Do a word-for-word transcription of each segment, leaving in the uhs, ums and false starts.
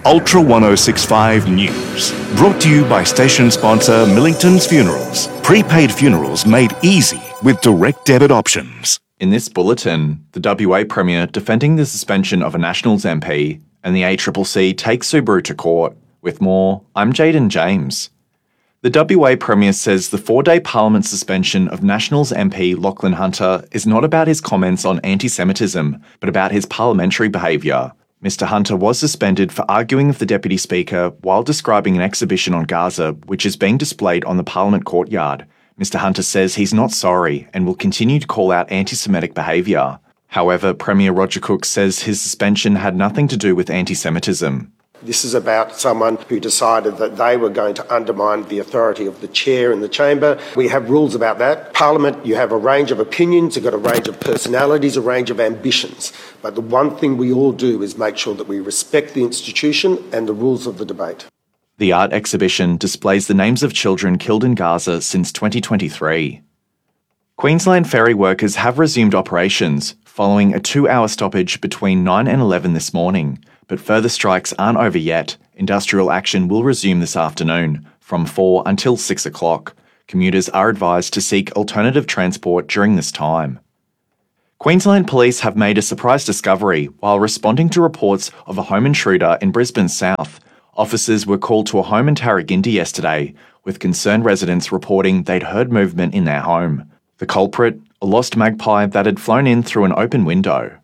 Ultra ten sixty-five News. Brought to you by station sponsor Millington's Funerals. Prepaid funerals made easy with direct debit options. In this bulletin, the W A Premier defending the suspension of a Nationals M P and the A C C C takes Subaru to court. With more, I'm Jaden James. The W A Premier says the four-day Parliament suspension of Nationals M P Lachlan Hunter is not about his comments on anti-Semitism, but about his parliamentary behaviour. Mister Hunter was suspended for arguing with the Deputy Speaker while describing an exhibition on Gaza, which is being displayed on the Parliament courtyard. Mister Hunter says he's not sorry and will continue to call out anti-Semitic behaviour. However, Premier Roger Cook says his suspension had nothing to do with anti-Semitism. This is about someone who decided that they were going to undermine the authority of the chair in the chamber. We have rules about that. Parliament, you have a range of opinions, you've got a range of personalities, a range of ambitions. But the one thing we all do is make sure that we respect the institution and the rules of the debate. The art exhibition displays the names of children killed in Gaza since twenty twenty-three. Queensland ferry workers have resumed operations following a two-hour stoppage between nine and eleven this morning. But further strikes aren't over yet. Industrial action will resume this afternoon from four until six o'clock. Commuters are advised to seek alternative transport during this time. Queensland Police have made a surprise discovery while responding to reports of a home intruder in Brisbane South. Officers were called to a home in Tarraginda yesterday, with concerned residents reporting they'd heard movement in their home. The culprit, a lost magpie that had flown in through an open window.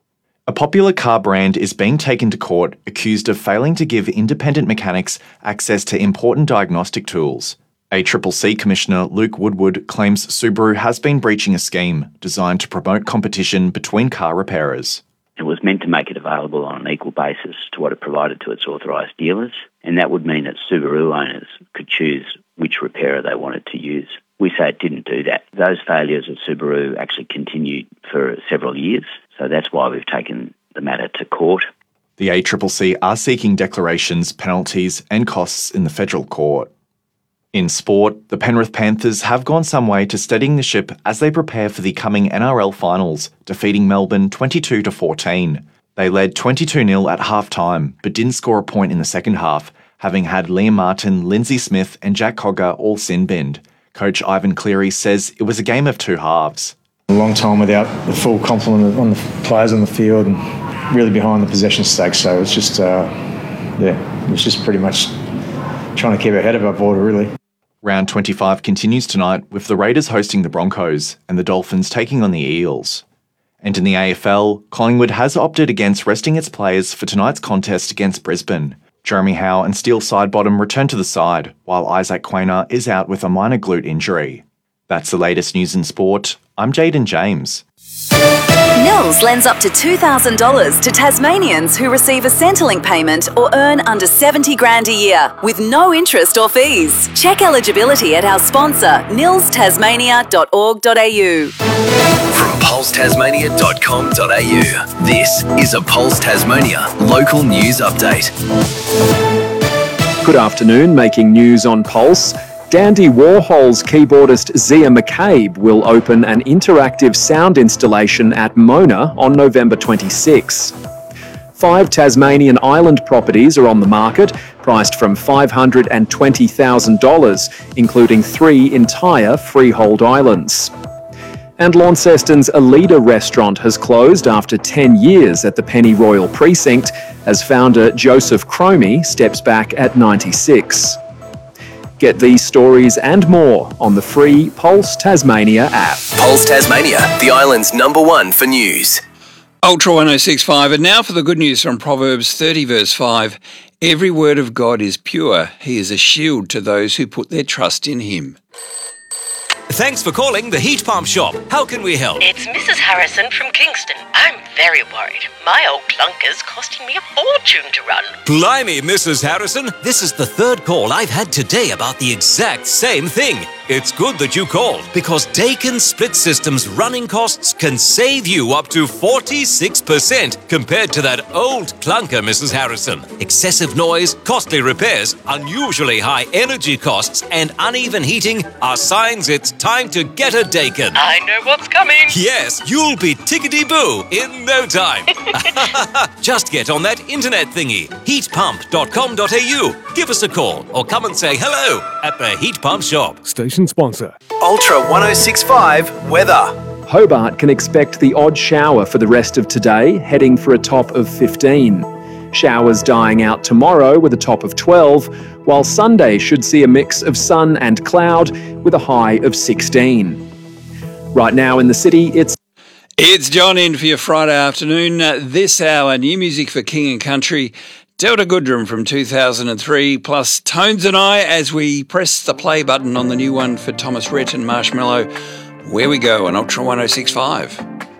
A popular car brand is being taken to court accused of failing to give independent mechanics access to important diagnostic tools. A C C C Commissioner Luke Woodward claims Subaru has been breaching a scheme designed to promote competition between car repairers. It was meant to make it available on an equal basis to what it provided to its authorised dealers, and that would mean that Subaru owners could choose which repairer they wanted to use. We say it didn't do that. Those failures of Subaru actually continued for several years, so that's why we've taken the matter to court. The A C C C are seeking declarations, penalties and costs in the federal court. In sport, the Penrith Panthers have gone some way to steadying the ship as they prepare for the coming N R L finals, defeating Melbourne twenty-two to fourteen. They led twenty-two nil at half-time, but didn't score a point in the second half, having had Liam Martin, Lindsay Smith and Jack Cogger all sin-binned. Coach Ivan Cleary says it was a game of two halves. A long time without the full complement on the players on the field and really behind the possession stakes, so it's just, uh, yeah, it was just pretty much trying to keep our head above water, really. Round twenty-five continues tonight with the Raiders hosting the Broncos and the Dolphins taking on the Eels. And in the A F L, Collingwood has opted against resting its players for tonight's contest against Brisbane. Jeremy Howe and Steele Sidebottom return to the side, while Isaac Quainer is out with a minor glute injury. That's the latest news in sport. I'm Jaden James. Nils lends up to two thousand dollars to Tasmanians who receive a Centrelink payment or earn under seventy grand a year with no interest or fees. Check eligibility at our sponsor, nils tasmania dot org dot a u. From pulse tasmania dot com dot a u, this is a Pulse Tasmania local news update. Good afternoon, making news on Pulse. Dandy Warhol's keyboardist Zia McCabe will open an interactive sound installation at Mona on November twenty-sixth. Five Tasmanian island properties are on the market, priced from five hundred twenty thousand dollars, including three entire freehold islands. And Launceston's Alida restaurant has closed after ten years at the Pennyroyal precinct, as founder Joseph Cromie steps back at ninety-six. Get these stories and more on the free Pulse Tasmania app. Pulse Tasmania, the island's number one for news. Ultra ten sixty-five, and now for the good news from Proverbs thirty verse five. Every word of God is pure. He is a shield to those who put their trust in him. Thanks for calling the Heat Pump Shop. How can we help? It's Missus Harrison from Kingston. I'm very worried. My old clunker's costing me a fortune to run. Blimey, Missus Harrison. This is the third call I've had today about the exact same thing. It's good that you called, because Daikin Split System's running costs can save you up to forty-six percent compared to that old clunker, Missus Harrison. Excessive noise, costly repairs, unusually high energy costs, and uneven heating are signs it's time to get a Daikin. I know what's coming. Yes, you'll be tickety-boo in no time. Just get on that internet thingy, heat pump dot com dot a u. Give us a call or come and say hello at the Heat Pump Shop. Station sponsor. Ultra ten sixty-five weather. Hobart can expect the odd shower for the rest of today, heading for a top of fifteen. Showers dying out tomorrow with a top of twelve, while Sunday should see a mix of sun and cloud with a high of sixteen. Right now in the city, it's It's John in for your Friday afternoon. Uh, this hour, new music for King and Country, Delta Goodrum from two thousand three, plus Tones and I as we press the play button on the new one for Thomas Rhett and Marshmallow. Where we go on Ultra ten sixty-five.